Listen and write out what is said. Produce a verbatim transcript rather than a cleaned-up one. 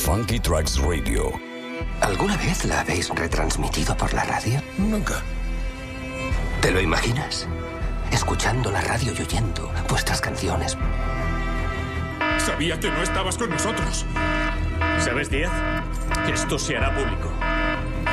Funky Tracks Radio. ¿Alguna vez la habéis retransmitido por la radio? Nunca. ¿Te lo imaginas? Escuchando la radio y oyendo vuestras canciones. Sabía que no estabas con nosotros. ¿Sabes, Díaz? Esto se hará público.